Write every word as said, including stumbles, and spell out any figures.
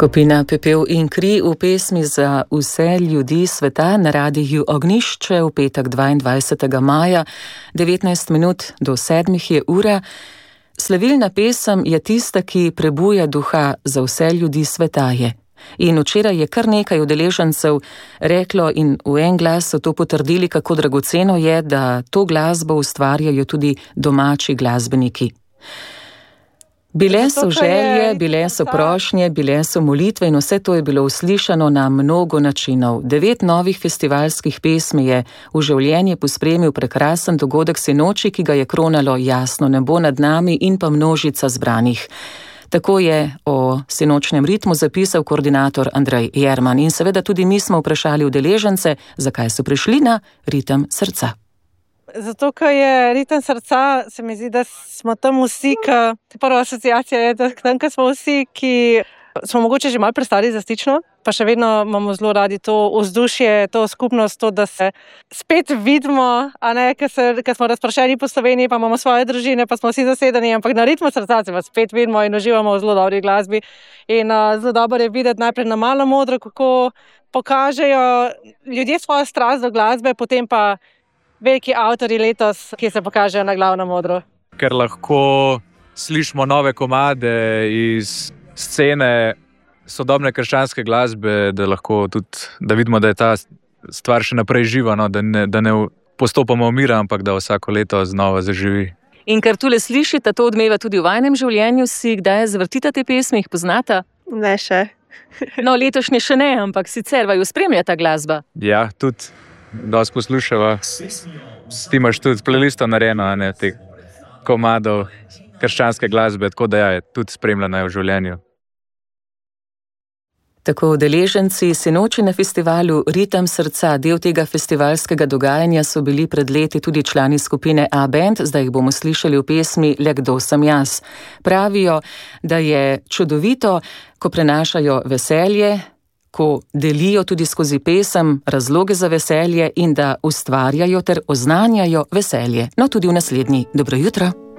Skupina Pepel in kri v pesmi za vse ljudi sveta na radiju Ognjišče v petek dvaindvajsetega maja, devetnajst minut do sedmih je ura. Slavilna pesem je tista, ki prebuja duha za vse ljudi sveta je. In včeraj je kar nekaj udeležencev reklo in v en glas so to potrdili, kako dragoceno je, da to glasbo ustvarjajo tudi domači glasbeniki. Bile so želje, bile so prošnje, bile so molitve in vse to je bilo uslišano na mnogo načinov. Devet novih festivalskih pesmi je v življenje pospremil prekrasen dogodek sinoči, ki ga je kronalo jasno nebo nad nami in pa množica zbranih. Tako je o sinočnem ritmu zapisal koordinator Andrej Jerman in seveda tudi mi smo vprašali udeležence, zakaj so prišli na ritem srca. Zato, ker je ritem srca, se mi zdi, da smo tam vsi, ki prva asociacija je, da tam, ker smo vsi, ki smo mogoče že malo prestari za stično, pa še vedno imamo zelo radi to vzdušje, to skupnost, to, da se spet vidimo, a ne, ker smo razprašeni po Sloveniji, pa imamo svoje družine, pa smo vsi zasedeni, ampak na ritmu srca se pa spet vidimo in uživamo v zelo dobri glasbi. In uh, zelo dobro je videti najprej na Malo modro, kako pokažejo ljudje svojo strast do glasbe, potem pa veliki avtorji letos, ki se pokažejo na glavnem odru. Ker lahko slišimo nove komade iz scene sodobne krščanske glasbe, da lahko tudi, da vidimo, da je ta stvar še naprej živa, no? da, ne, da ne postopoma umira, ampak da vsako leto znova zaživi. In ker tule slišite, to odmeva tudi v vajnem življenju, si kdaj zavrtite te pesmi, jih poznata? Ne še. No, letošnje še ne, ampak sicer vaju spremlja ta glasba. Ja, tudi. Dosti poslušava. Ti imaš tudi playlisto narejeno, a ne, teh komadov krščanske glasbe, tako da je tudi spremljena v življenju. Tako udeleženci sinoči na festivalu Ritem srca, del tega festivalskega dogajanja so bili pred leti tudi člani skupine A-Band, zdaj jih bomo slišali v pesmi Le kdo sem jaz. Pravijo, da je čudovito, ko prenašajo veselje, ko delijo tudi skozi pesem razloge za veselje in da ustvarjajo ter oznanjajo veselje. No, tudi v naslednji Dobro jutro.